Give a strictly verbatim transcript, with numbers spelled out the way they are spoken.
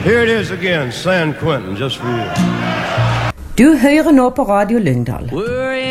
Here it is again, San Quentin, just for you. Du hører nå på Radio Lyngdal. Well,